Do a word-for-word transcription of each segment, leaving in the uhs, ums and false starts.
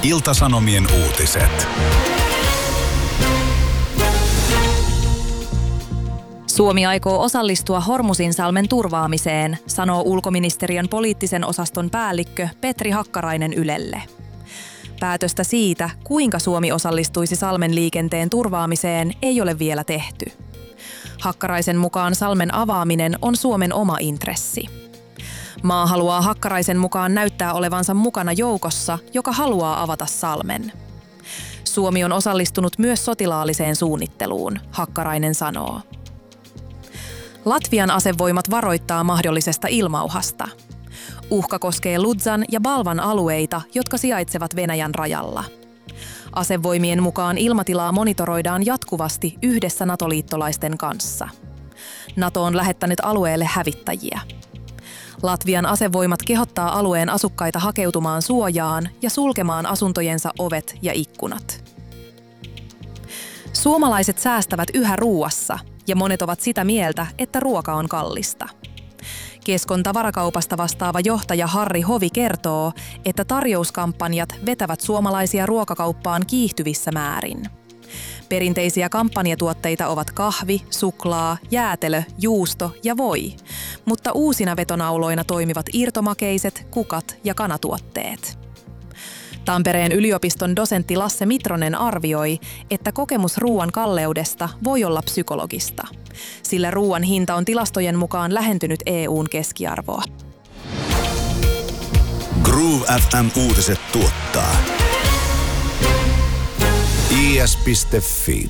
Ilta-Sanomien uutiset. Suomi aikoo osallistua Hormuzinsalmen turvaamiseen, sanoo ulkoministeriön poliittisen osaston päällikkö Petri Hakkarainen Ylelle. Päätöstä siitä, kuinka Suomi osallistuisi salmen liikenteen turvaamiseen, ei ole vielä tehty. Hakkaraisen mukaan salmen avaaminen on Suomen oma intressi. Maa haluaa Hakkaraisen mukaan näyttää olevansa mukana joukossa, joka haluaa avata salmen. Suomi on osallistunut myös sotilaalliseen suunnitteluun, Hakkarainen sanoo. Latvian asevoimat varoittaa mahdollisesta ilmauhasta. Uhka koskee Ludzan ja Balvan alueita, jotka sijaitsevat Venäjän rajalla. Asevoimien mukaan ilmatilaa monitoroidaan jatkuvasti yhdessä NATO-liittolaisten kanssa. NATO on lähettänyt alueelle hävittäjiä. Latvian asevoimat kehottaa alueen asukkaita hakeutumaan suojaan ja sulkemaan asuntojensa ovet ja ikkunat. Suomalaiset säästävät yhä ruuassa, ja monet ovat sitä mieltä, että ruoka on kallista. Keskon tavarakaupasta vastaava johtaja Harri Hovi kertoo, että tarjouskampanjat vetävät suomalaisia ruokakauppaan kiihtyvissä määrin. Perinteisiä kampanjatuotteita ovat kahvi, suklaa, jäätelö, juusto ja voi, mutta uusina vetonauloina toimivat irtomakeiset, kukat ja kanatuotteet. Tampereen yliopiston dosentti Lasse Mitronen arvioi, että kokemus ruoan kalleudesta voi olla psykologista, sillä ruoan hinta on tilastojen mukaan lähentynyt E U:n keskiarvoa. Groove F M-uutiset tuottaa I S piste Fi.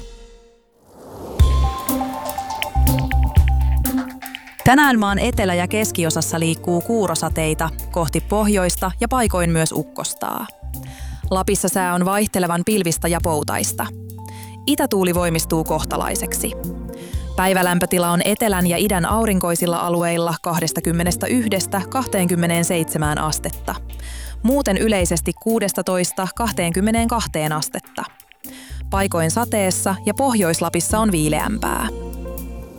Tänään maan etelä- ja keskiosassa liikkuu kuurosateita kohti pohjoista ja paikoin myös ukkostaa. Lapissa sää on vaihtelevan pilvistä ja poutaista. Itätuuli voimistuu kohtalaiseksi. Päivälämpötila on etelän ja idän aurinkoisilla alueilla kaksikymmentäyksi kaksikymmentäseitsemän astetta. Muuten yleisesti kuusitoista kaksikymmentäkaksi astetta. Paikoin sateessa ja Pohjois-Lapissa on viileämpää.